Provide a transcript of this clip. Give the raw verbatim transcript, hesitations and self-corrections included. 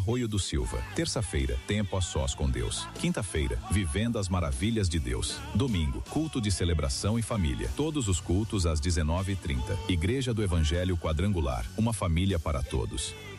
Arroio do Silva. Terça-feira, tempo a sós com Deus. Quinta-feira, vivendo as maravilhas de Deus. Domingo, culto de celebração e família. Todos os cultos às dezenove e trinta. Igreja do Evangelho Quadrangular, uma família para todos.